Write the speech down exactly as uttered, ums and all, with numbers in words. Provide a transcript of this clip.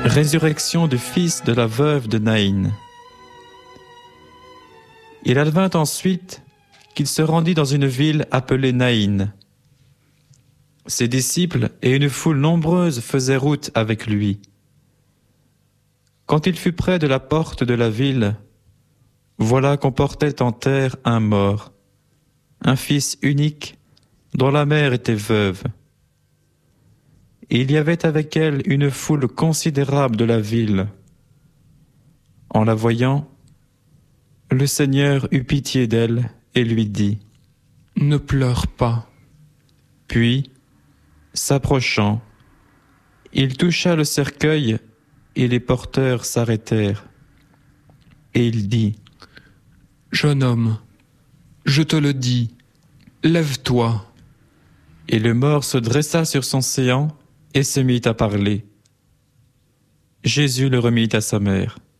Résurrection du fils de la veuve de Naïn. Il advint ensuite qu'il se rendit dans une ville appelée Naïn. Ses disciples et une foule nombreuse faisaient route avec lui. Quand il fut près de la porte de la ville, voilà qu'on portait en terre un mort, un fils unique dont la mère était veuve. Et il y avait avec elle une foule considérable de la ville. En la voyant, le Seigneur eut pitié d'elle et lui dit : « Ne pleure pas. » Puis, s'approchant, il toucha le cercueil et les porteurs s'arrêtèrent. Et il dit : « Jeune homme, je te le dis, lève-toi. » Et le mort se dressa sur son séant et se mit à parler. Jésus le remit à sa mère.